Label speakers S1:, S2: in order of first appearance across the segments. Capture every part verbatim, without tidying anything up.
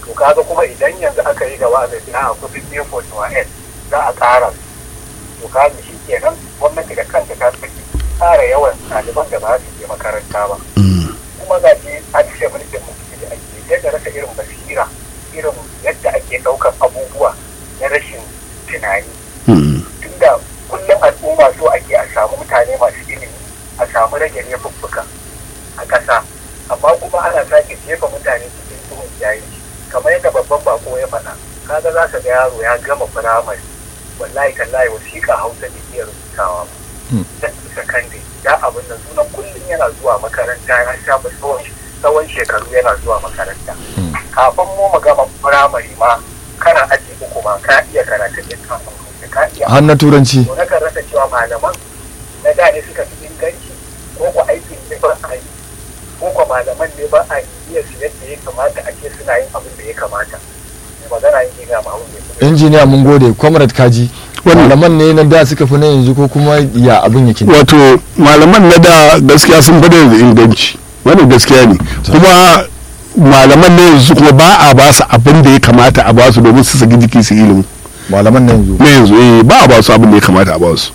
S1: to kaga kuma idan yanzu aka yi gaba da sina a kudin nefo to a za a ƙara to kaga shi kenan gwamnati da kanta ta saki ƙara yawan ɗaliban da ba su je makaranta ba kuma ga shi an ce mulkin mutum da ake yadda rasa irin basira irin yadda ake ɗaukar abubuwa na rashin tunani tunda kullum al'umma so ake a samu mutane masu ilimi a samu rage laifuffuka a ƙasa amma kuma ana sake jefa mutane cikin tuhun yayi kamar yadda babban bako ya faɗa kaga za ka ga yaro ya gama firamare wallahi tallahi wasiƙa hausa da iya rubutawa ba sakande da abin nan sunan kullum yana zuwa makaranta ya shafa tsawon shekaru yana zuwa makaranta kafin mu mu gama firamare ma kana aji uku ma ka iya karatun littafin hausa ka iya
S2: har na turanci
S1: to na kan rasa cewa malaman na da ne suka fi inganci ko ku aikin ne ba a yi ko ku malaman ne ba a iya su yadda ya kamata a ce suna yin abin da ya kamata magana yin ga mahun ne
S2: injiniya mun gode comrade kaji malaman ne na da suka fi na yanzu ko kuma ya abin yake
S3: wato malaman na da gaskiya sun bada da inganci wannan gaskiya ne kuma malaman na yanzu kuma ba a ba su abin da ya kamata a ba su domin su saki jiki su ilimi
S2: malaman na yanzu
S3: na yanzu eh ba a ba su abin da ya kamata a ba su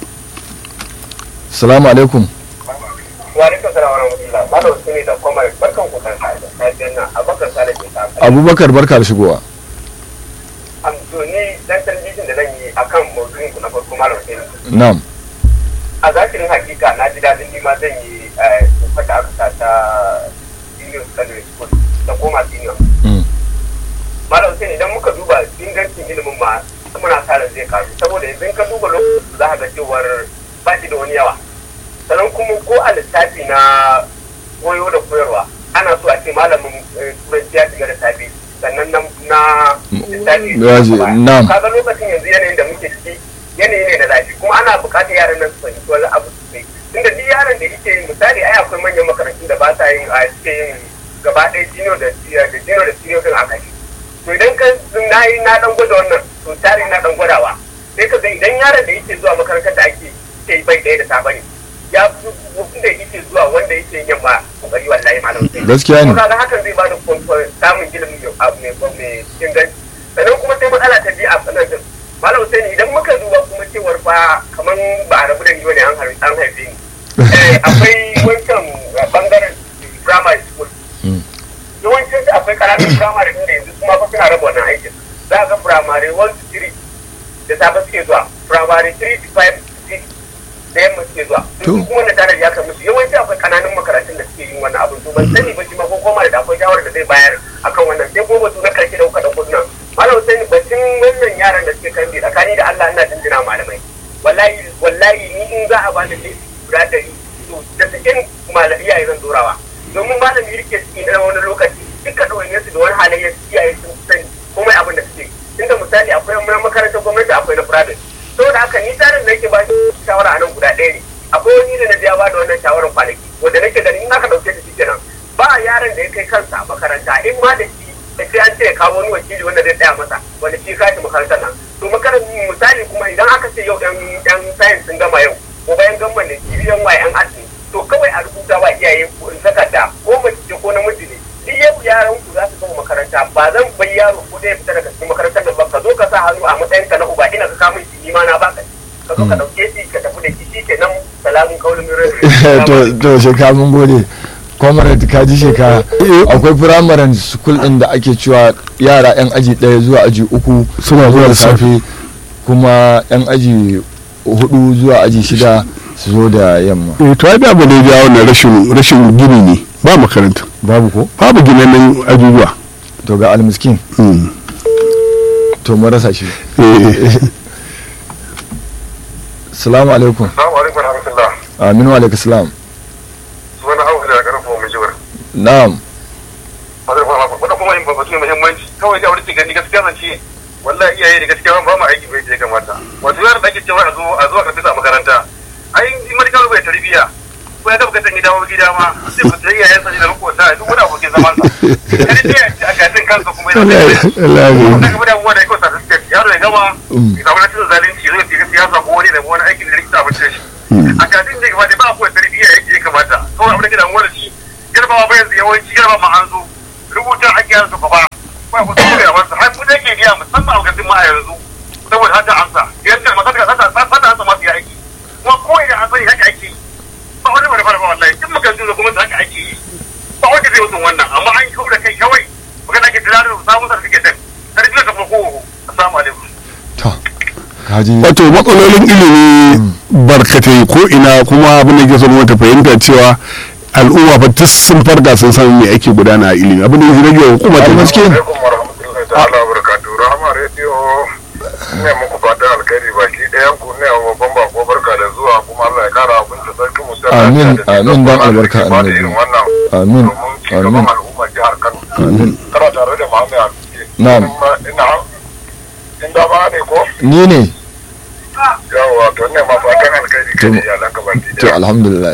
S2: assalamu alaikum
S1: wa alaikum salam wa rahmatullah malam sune da kuma barkan ku kan sai na abubakar sale ke ta
S2: abubakar barka da shigowa
S1: am to ni dan talbijin da zan yi akan maudu'in ku na farko malam sune
S2: na'am
S1: a zakirin hakika na ji dadin ni ma zan yi fata aka sa ta senior secondary school da koma senior malam sune idan muka duba ingancin ilimin ma muna sa ran zai karu saboda idan ka duba lokacin za ka ga cewar ba shi da wani yawa sannan kuma ko a littafi na koyo da koyarwa ana so a ce malamin turanci ya shiga da safe sannan na littafi kaga lokacin yanzu yanayin da muke ciki yanayi ne da zafi kuma ana bukatar yaran nan su fahimci wani abu sosai tunda duk yaran da yake yin misali ai akwai manyan makarantun da ba sa yin a suke yin gaba ɗaya jino da jino da senior din a kai to idan ka na yi na dan gwada wannan to tare na dan gwadawa sai ka ga idan yaron da yake zuwa makarantar da ake ke bai ɗaya da safe ne ya fi mutum da yake zuwa wanda yake yin yamma kokari wallahi malam sai
S2: gaskiya ne
S1: kaga hakan zai bada samun ilimin abu mai mai inganci sannan kuma sai matsala ta biyu a sanar da malam sai idan muka duba kuma cewar fa kaman ba a rabu da ni bane an haife ni akwai wancan bangaren primary school yawancin su akwai karatun primary inda yanzu kuma fa suna raba wannan aikin za ga primary one to three da safe suke zuwa primary three to five six da yamma suke zuwa su kuma na tare ya kamata yawanci akwai kananun makarantun da suke yin wannan abin to ban sani ba shi ma ko koma da akwai shawarar da zai bayar akan wannan sai ko batu na karshe da kuka dauko nan malam sai batun wannan yaran da suke kan bi tsakani da Allah ina jinjina malamai wallahi wallahi ni in za a bani ne guda dari to da cikin malami iyaye zan dorawa domin malami yake ciki na wani lokaci duka ɗawainiyar su da wani halayyar iyaye sun sani komai abin da suke inda misali akwai na makarantar gwamnati akwai na private saboda haka ni tsarin da yake ba shi shawara a nan guda ɗaya ne akwai wani da na biya ba da wannan shawarar kwanaki wanda nake ganin in aka ɗauke da shi kenan ba yaron da ya kai kansa a makaranta in ma da shi da sai an ce ya kawo wani wakili wanda zai tsaya masa wanda shi kashi makarantar nan to makarantar misali kuma idan aka ce yau ɗan ɗan science sun gama yau ko bayan gamban da kiriyan wa yan asini to kawai a rubuta wa iyaye takarda ko mace ko namiji ne duk yau yaran ku za su gama makaranta ba zan bai yaro ko da ya fita daga cikin makarantar da ba ka zo ka sa hannu a matsayin ka na uba ina ka kamun shi ma na baka ka zo ka dauke shi ka tafi da shi shi kenan salamun kaulin rai
S2: to to sheka mun gode comrade ka ji sheka akwai primary school din da ake cewa yara yan aji daya zuwa aji uku
S3: suna zuwa da safe
S2: kuma yan aji hudu zuwa aji shida su zo da yamma
S3: eh to ai da ba dai jawo na rashin rashin gini ne ba makaranta
S2: babu ko
S3: babu ginannen ajujuwa
S2: to ga almiskin to mu rasa shi assalamu alaikum
S1: assalamu alaikum warahmatullah
S2: aminu alaikum salam
S1: sunan hawa da karfo mu jiwar
S2: na'am
S1: wanda kuma yin babatu mai muhimmanci kawai da wani gani gaskiya zan ce wallahi iyaye da gaskiya ba mu aiki bai da kamata wato yaran da ake cewa a zo a zo a karɓi a makaranta ai in medical bai tarbiya ko ya ga bukatan gida wa gida ma sai ku tsaye yayin sa da makota duk wani abokin zaman sa kai dai a gatin kansa kuma yana da wannan kuma da mu da ko certificate yaro ya gama ya samu rashin zalunci zai fi siyasa ko wani da wani aikin da likita ba shi a gatin da gaba da ba ko tarbiya yake ya kamata kawai abin da gidan wani shi garbawa ba yanzu yawanci garba ma an zo rubutan ake yanzu ba ba
S4: ba ku tsere a wasu har kudin ke biya musamman a gasin ma a yanzu saboda haka amsa yadda masu da sata sata hasa masu yi aiki kuma ko ina an sani haka ake yi ba wani bane fara ba wallahi duk makarantu da kuma haka ake yi ba wanda zai wuce wannan amma an kawo da kai kawai magana ke tunanin da samun certificate sarki da kuma kowo assalamu alaikum
S2: to kaji
S3: wato matsalolin ilimi barkatai ko ina kuma abin da ke son wata fahimta cewa al'umma fa duk sun farga sun san me ake gudana a ilimi abin da ya rage wa hukuma ta gaske
S4: alaikum warahmatullahi ta'ala barakatuh rahama radio ne muku fatan alkhairi baki ɗayan ku ne wa babban bako barka da zuwa kuma Allah ya kara abin da sarki mu sai
S2: amin amin dan albarka annabi amin amin
S4: al'umma jihar Kano
S2: amin
S4: kana tare da Muhammad Abdi
S2: na'am
S4: ina inda ba ne ko
S2: ni ne
S4: yawa to ne ma fatan alkhairi kai iyalan ka baki
S2: to alhamdulillah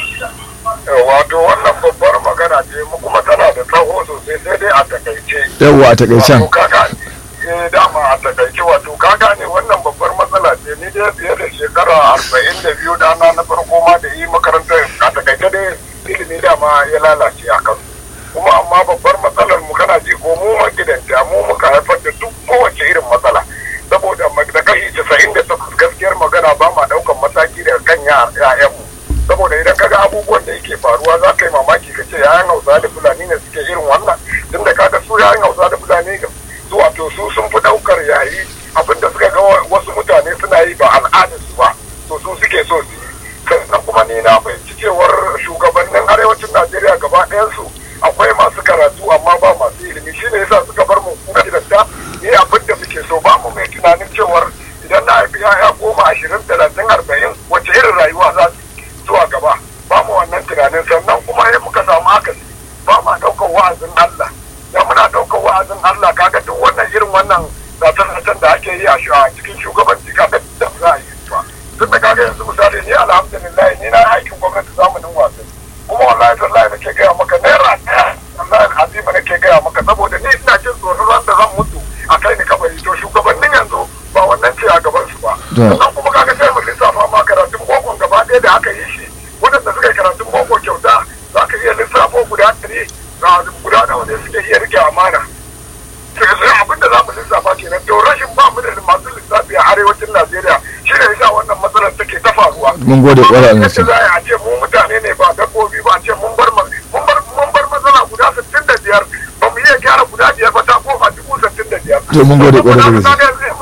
S4: wato wannan babbar magana ce mu kuma tana da tsawo sosai sai dai a takaice
S2: yawa a takaicen
S4: wato kaga eh dama a takaice wato kaga ne wannan babbar matsala ce ni dai fiye da shekara arba'in da biyu dana na farko ma da yi makarantar a takaice dai ilimi dama ya lalace a kan kuma amma babbar matsalar mu kana ji ko mu magidanta mu muka haifar da duk kowace irin matsala saboda da kashi casa'in da takwas gaskiyar magana ba ma daukan mataki daga kan yayanmu saboda idan kaga abubuwan da yake faruwa za ka yi mamaki ka ce yayan hausa da fulani ne suke irin wannan tun da kaga su yayan hausa da fulani su wato su sun fi daukar yayi abinda suka ga wasu mutane suna yi ba al'adar su ba to su suke so su yi sannan kuma ni na fahimci cewar shugabannin arewacin najeriya gaba ɗayansu akwai masu karatu amma ba masu ilimi shine yasa suka bar mu kuma gidanta ni abin da muke so ba mu mai tunanin cewar idan na haifi yaya goma ashirin talatin arba'in wace irin rayuwa za su zuwa gaba ba mu wannan tunanin sannan kuma ya muka samu akasi ba ma ɗaukar wa'azin Allah da muna ɗaukar wa'azin Allah kaga duk wannan irin wannan zaton da ake yi a cikin shugabanci kaga da za a yi ba tun da kaga yanzu misali ni alhamdulillah ni na aikin gwamnati zamanin wasan kuma wallahi tallahi nake gaya maka naira ɗaya wallahi azima nake gaya maka saboda ni ina jin tsoron ran da zan mutu a kai ni kabari to shugabannin yanzu ba wannan ce a gaban su ba sannan kuma kaga sai mu lissafa ma karatun bokon gaba ɗaya da aka yi shi waɗanda suka yi karatun boko kyauta za ka iya lissafo guda ɗari guda nawa ne suke iya rike amana sai abinda za mu lissafa kenan to rashin ba mu da masu lissafi a arewacin najeriya shi ne yasa wannan matsalar take ta faruwa
S2: mun gode ƙwarar nasu
S4: za a ce mu mutane ne ba dabbobi ba a ce mun bar mun bar mun bar matsala guda sittin da biyar ba mu iya gyara guda biyar ba ta koma dubu sittin da biyar
S2: to mun gode ƙwarar nasu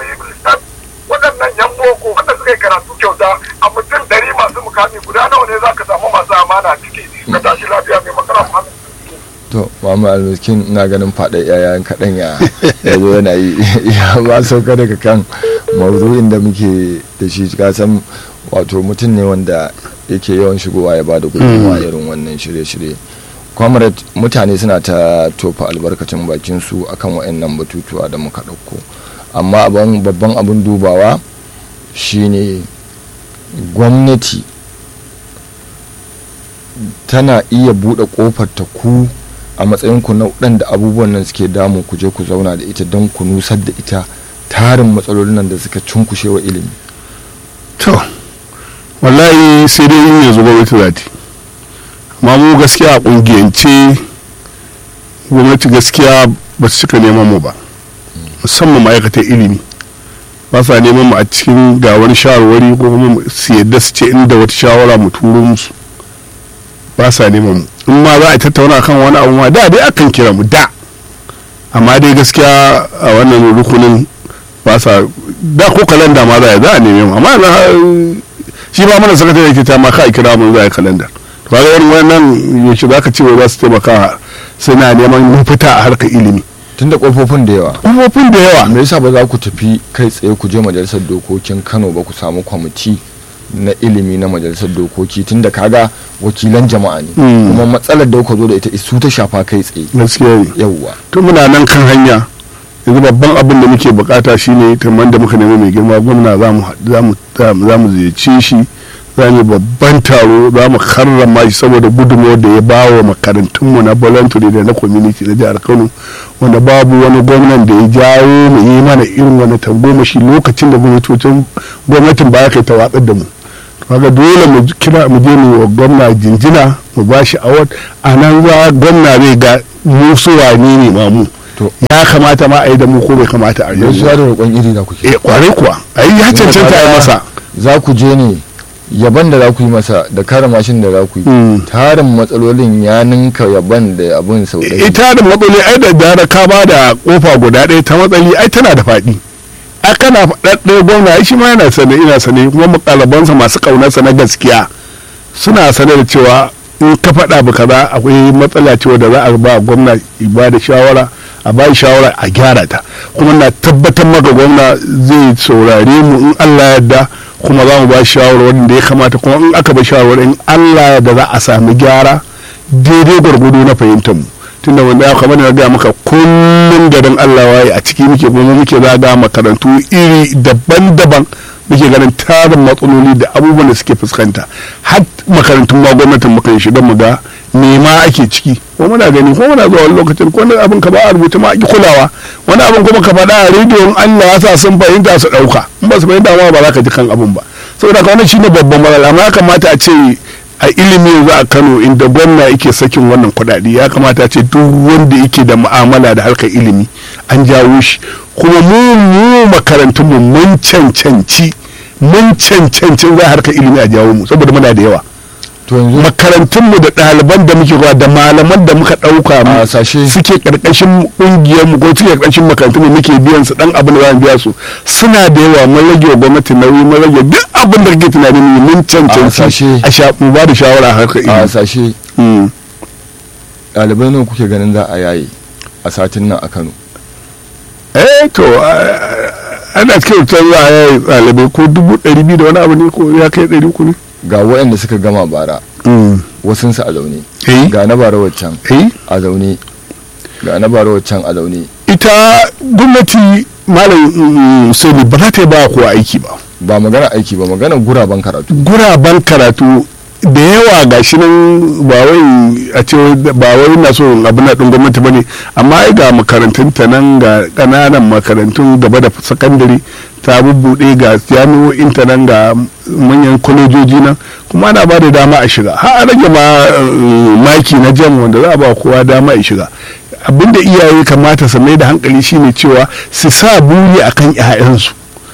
S4: waɗannan yan boko wanda suka yi karatu kyauta a mutum ɗari masu mukami guda nawa ne za ka samu masu amana a ciki ka tashi lafiya mai makara muhammad
S2: to mama almiskin ina ganin faɗa yayan kaɗan ya zo yana yi ya ba sauka daga kan mawuzu'in da muke da shi ka san wato mutum ne wanda yake yawan shigowa ya bada gudunmawa irin wannan shirye-shirye comrade mutane suna ta tofa albarkacin bakin su akan wayannan batutuwa da muka ɗauko amma babban abin dubawa shine gwamnati tana iya buɗe ƙofar ta ku a matsayinku na waɗanda abubuwan nan suke damu ku je ku zauna da ita don ku nusar da ita tarin matsalolin nan da suka cunkushe wa ilimi
S3: to wallahi sai dai yin yanzu gwamnati za ta amma mu gaskiya a ƙungiyance gwamnati gaskiya ba su cika neman mu ba musamman ma'aikatar ilimi ba sa neman mu a cikin ga wani shawarwari ko kuma su yadda su ce inda wata shawara mu turo musu ba sa neman mu in ma za a tattauna kan wani abu ma da dai akan kira mu da amma dai gaskiya a wannan rukunin ba sa da ko kalanda ma za a za a neme mu amma shi ba mana sakatare yake ta ma ka kira mu za a kalanda to ga irin wannan yaushe za ka ce wai za su taimaka suna neman mafita a harkar ilimi
S2: tunda kofofin da yawa
S3: kofofin da yawa
S2: me yasa ba za ku tafi kai tsaye ku je majalisar dokokin Kano ba ku samu kwamiti na ilimi na majalisar dokoki tunda kaga wakilan jama'a ne kuma matsalar da ku zo da ita su ta shafa kai tsaye
S3: gaskiya
S2: yawa
S3: to muna nan kan hanya yanzu babban abin da muke bukata shine kamar da muka nemi mai girma gwamna za mu za mu ziyarce shi za mu babban taro za mu karrama shi saboda gudunmawar da ya ba wa makarantunmu na voluntary da na community na jihar Kano wanda babu wani gwamnan da ya jawo mu yi mana irin wani tagomashi lokacin da gwamnatocin gwamnatin ba ya kai ta watsar da mu kaga dole mu kira mu je mu wa gwamna jinjina mu ba shi award a nan za gwamna zai ga mu su wane ne ma mu ya kamata ma a yi da mu ko bai kamata a yi
S2: yanzu da roƙon iri da kuke
S3: eh kwarai kuwa ai ya cancanta a yi masa
S2: za ku je ne yaban da za ku yi masa da kare mashin da za ku yi tarin matsalolin ya ninka yaban da abun sau ɗaya
S3: ita da matsaloli ai da dara ka ba da kofa guda ɗaya ta matsali ai tana da faɗi a kana faɗaɗɗe gwamna shi ma yana sane ina sane kuma makalabansa masu ƙaunarsa na gaskiya suna sane da cewa in ka faɗa ba kaza akwai matsala cewa da za a ba gwamna ba da shawara a ba shawara a gyara ta kuma na tabbatar maka gwamna zai saurare mu in Allah yadda kuma za mu ba shawarwarin da ya kamata kuma in aka ba shawarwarin Allah da za a sami gyara daidai gwargwado na fahimtar mu tunda wanda ya kamar na gaya maka kullum garin Allah waye a ciki muke kuma muke zaga makarantu iri daban-daban muke ganin tarin matsaloli da abubuwan da suke fuskanta har makarantun ma gwamnatin muka yi shiga mu ga me ma ake ciki ko muna gani ko muna zuwa wani lokacin ko wani abin ka ba a rubuta ma ake kulawa wani abin kuma ka faɗa a rediyon Allah ya sa sun fahimta su ɗauka in ba su fahimta ma ba za ka ji kan abin ba saboda ka wannan shine babban matsala amma ya kamata a ce a ilimi yanzu a Kano inda gwamna yake sakin wannan kuɗaɗe ya kamata a ce duk wanda yake da mu'amala da harkar ilimi an jawo shi kuma mu mu makarantunmu mun cancanci mun cancancin za harkar ilimi a jawo mu saboda muna da yawa makarantunmu da ɗaliban da muke kwa da malaman da muka ɗauka mu suke ƙarƙashin ƙungiyarmu ko suke ƙarƙashin makarantunmu muke biyan su ɗan abin da za mu biya su suna da yawa mun rage wa gwamnati nauyi mun rage duk abin da kake tunani mun cancanci a shafu ba da shawara harkar ilimi
S2: a sashe ɗalibai nawa kuke ganin za a yaye a satin nan a Kano
S3: eh to ana cikin za a yaye ɗalibai ko dubu ɗari biyu da wani abu ne ko ya kai ɗari uku ne
S2: ga waɗanda suka gama bara wasunsu a zaune ga na bara waccan a zaune ga na bara waccan a zaune
S3: ita gwamnati malam sai ba za ta yi ba kowa aiki ba
S2: ba magana aiki ba magana guraben karatu
S3: guraben karatu da yawa ga shi nan ba wai a ce ba wai na so abu na ɗin gwamnati ba ne amma ai ga makarantun ta nan ga ƙananan makarantun gaba da sakandare ta bubbuɗe ga jami'o'in ta nan ga manyan kwalejoji nan kuma ana ba da dama a shiga har a rage ma maki na jam wanda za a ba kowa dama a shiga abinda iyaye kamata su mai da hankali shine cewa su sa buri akan 'ya'yansu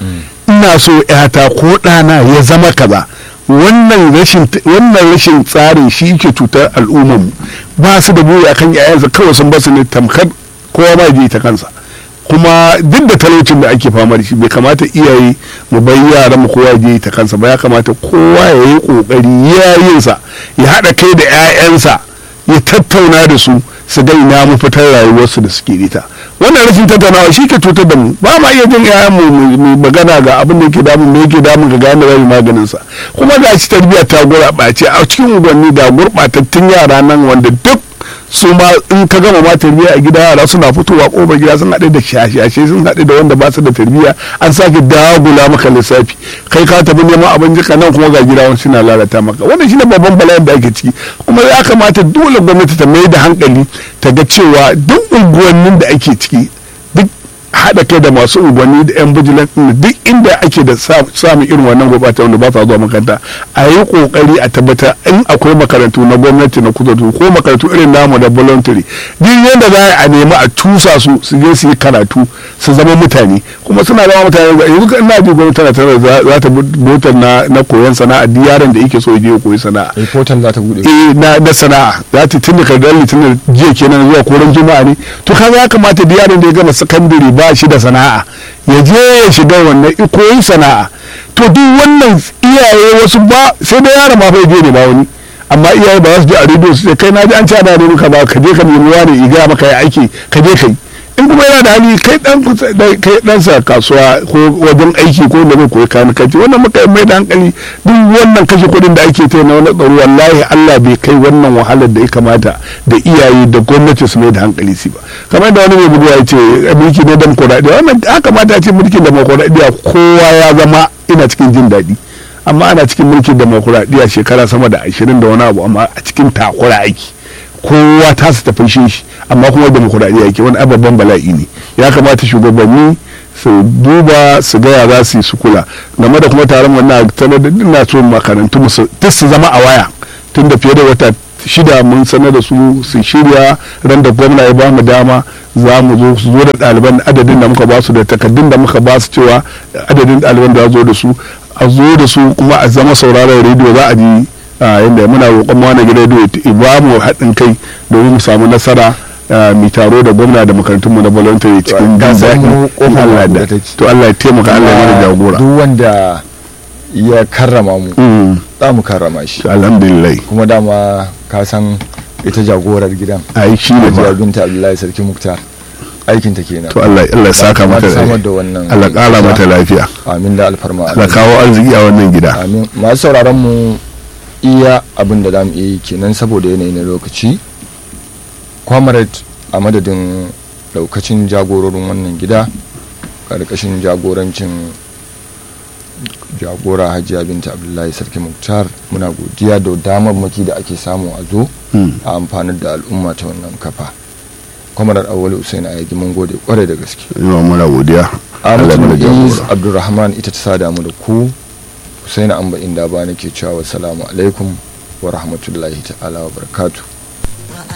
S3: ina so 'yata ko ɗana ya zama kaza wannan rashin wannan rashin tsarin shi yake cutar al'ummarmu ba su da buri akan 'ya'yansu kawai sun basu ne tamkar kowa ma je ta kansa kuma duk da talaucin da ake fama da shi bai kamata iyaye mu bai yaran mu kowa je ta kansa ba ya kamata kowa ya yi kokari yayinsa ya haɗa kai da 'ya'yansa ya tattauna da su su ga ina mafitar rayuwarsu da suke ita wannan rashin tattaunawa shi ke cutar da mu ba ma iya jin 'ya'yan mu magana ga abin da yake damun me yake damun ga gane rayu maganin sa kuma ga shi tarbiyya ta gurɓace a cikin unguwanni ga gurɓatattun yara nan wanda duk su ma in ka gama ma tarbiyya a gida yara suna fitowa kofar gida sun haɗe da shashashe sun haɗe da wanda ba su da tarbiyya an sake dagula maka lissafi kai ka tafi neman abin jika nan kuma ga gida wani suna lalata maka wannan shine babban bala'in da ake ciki kuma ya kamata dole gwamnati ta mai da hankali ta ga cewa duk unguwannin da ake ciki duk haɗa kai da masu unguwanni da yan bijilan duk inda ake da samun irin wannan gurɓata wanda ba sa zuwa makaranta a yi ƙoƙari a tabbatar in akwai makarantu na gwamnati na kusa ko makarantu irin namu da voluntary duk yadda za a nemi a tusa su su je su yi karatu su zama mutane kuma suna zama mutane yanzu ina ji gwamnati tana tana za ta botar na na koyon sana'a duk yaron da yake so ya je ya koyi sana'a
S2: portal za ta bude
S3: eh na da sana'a za ta tunda ka dalli tunda jiya kenan zuwa koran juma'a ne to kaga ya kamata duk yaron da ya gama sakandare ba shi da sana'a ya je ya shiga wannan koyi sana'a to duk wannan iyaye wasu ba sai da yaron ma bai je ne ba wani amma iyaye ba za su je a rediyo su ce kai na ji an ci ana ne muka ba ka je ka nemi wani iga maka ya aiki ka je ka yi in kuma yana da hali kai dan kai dan sa kasuwa ko wajen aiki ko da zai koyi kayan kaji wannan muka mai da hankali duk wannan kashe kuɗin da ake ta na wani tsaro wallahi Allah bai kai wannan wahalar da ya kamata da iyaye da gwamnati su mai da hankali su ba kamar da wani mai bugu ya ce mulki ne demokuraɗiyya wannan ya kamata a ce mulkin demokuraɗiyya kowa ya zama ina cikin jin daɗi amma ana cikin mulkin demokuraɗiyya shekara sama da ashirin da wani abu amma a cikin takura aiki kowa ta su tafi shi amma kuma demokuraɗiyya yake wani ababen bala'i ne ya kamata shugabanni su duba su gaya za su yi su kula game da kuma taron wannan sanar da ina so makarantu musu duk su zama a waya tun da fiye da wata shida mun sanar da su su shirya ran da gwamna ya ba mu dama za mu zo su zo da ɗaliban adadin da muka ba su da takaddun da muka ba su cewa adadin ɗaliban da zo da su a zo da su kuma a zama sauraron rediyo za a ji yadda muna roƙon ma wani rediyo ya ba mu haɗin kai domin mu samu nasara mi taro da gwamna da makarantunmu na voluntary cikin jin daɗi Allah da to Allah ya taimaka Allah ya mana jagora
S2: duk wanda ya karrama mu za mu karrama shi
S3: alhamdulillah
S2: kuma dama ka san ita jagorar gidan
S3: ai shi ne ba
S2: binta Abdullahi Sarki Muktar aikin ta kenan
S3: to Allah Allah ya saka mata
S2: samar da wannan
S3: Allah ƙara mata lafiya
S2: amin da alfarma
S3: Allah kawo arziki a wannan gida
S2: amin masu sauraron mu iya abin da zamu yi kenan saboda yanayi na lokaci comrade a madadin daukacin jagororin wannan gida karkashin jagorancin jagora Hajiya Binta Abdullahi Sarki Muktar muna godiya da damar maki da ake samu a zo a amfanar da al'umma ta wannan kafa kwamarar awali Usaini Ayagi mun gode kwarai da gaske
S3: yawa muna godiya
S2: Ahmad Abdulrahman ita ta sada mu da ku Usaini Amba inda ba nake cewa assalamu alaikum wa rahmatullahi ta'ala wa barakatuh